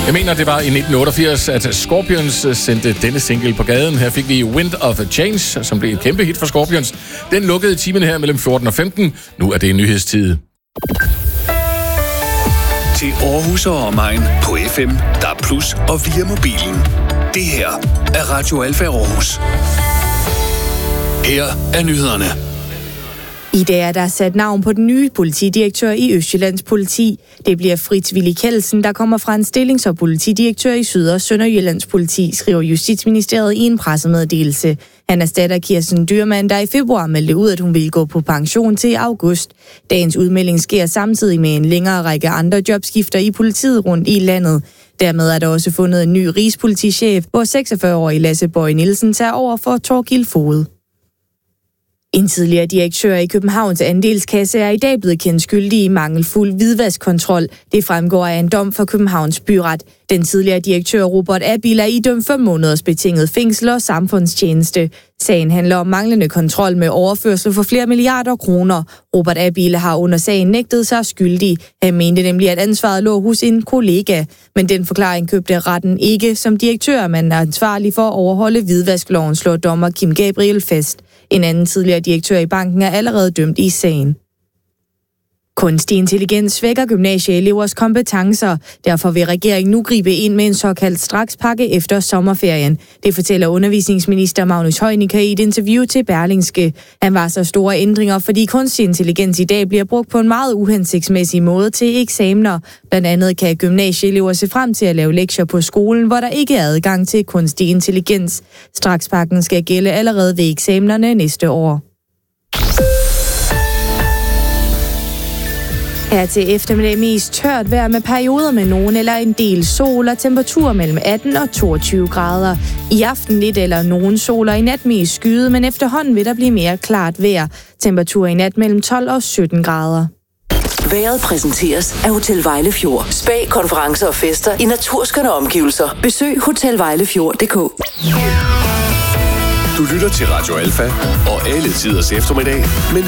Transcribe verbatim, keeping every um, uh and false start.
Jeg mener, det var i nitten otteogfirs, at Scorpions sendte denne single på gaden. Her fik vi Wind of Change, som blev et kæmpe hit for Scorpions. Den lukkede timen her mellem fjorten og femten. Nu er det nyhedstid. Til Aarhus og omegn på F M, D A B plus, og via mobilen. Det her er Radio Alfa Aarhus. Her er nyhederne. I dag er der sat navn på den nye politidirektør i Østjyllands politi. Det bliver Fritz Willy Kjeldsen, der kommer fra en stilling som politidirektør i Syd- og Sønderjyllands politi, skriver Justitsministeriet i en pressemeddelelse. Han erstatter Kirsten Dyrmand, der i februar meldte ud, at hun ville gå på pension til august. Dagens udmelding sker samtidig med en længere række andre jobskifter i politiet rundt i landet. Dermed er der også fundet en ny rigspolitichef, hvor seksogfyrre-årige Lasse Bøje Nielsen tager over for Thorkild Foged. En tidligere direktør i Københavns Andelskasse er i dag blevet kendt skyldig i mangelfuld hvidvaskkontrol. Det fremgår af en dom fra Københavns Byret. Den tidligere direktør Robert Abild er idømt fem måneders betinget fængsel og samfundstjeneste. Sagen handler om manglende kontrol med overførsel for flere milliarder kroner. Robert Abild har under sagen nægtet sig skyldig. Han mente nemlig, at ansvaret lå hos en kollega. Men den forklaring købte retten ikke. Som direktør er man ansvarlig for at overholde hvidvaskloven, slår dommer Kim Gabriel fast. En anden tidligere direktør i banken er allerede dømt i sagen. Kunstig intelligens svækker gymnasieelevers kompetencer. Derfor vil regeringen nu gribe ind med en såkaldt strakspakke efter sommerferien. Det fortæller undervisningsminister Magnus Heunicke i et interview til Berlingske. Han var så store ændringer, fordi kunstig intelligens i dag bliver brugt på en meget uhensigtsmæssig måde til eksamener. Blandt andet kan gymnasieelever se frem til at lave lektier på skolen, hvor der ikke er adgang til kunstig intelligens. Strakspakken skal gælde allerede ved eksamenerne næste år. Her til eftermiddag mest tørt vejr med perioder med nogen eller en del sol og temperaturer mellem atten og toogtyve grader. I aften lidt eller nogen sol og i nat mest skyet, men efterhånden vil der blive mere klart vejr. Temperaturer i nat mellem tolv og sytten grader. Vejret præsenteres af Hotel Vejlefjord. Spa, konferencer og fester i naturskønne omgivelser. Besøg hotel vejlefjord punktum d k. Du lytter til Radio Alfa og alle tiders eftermiddag med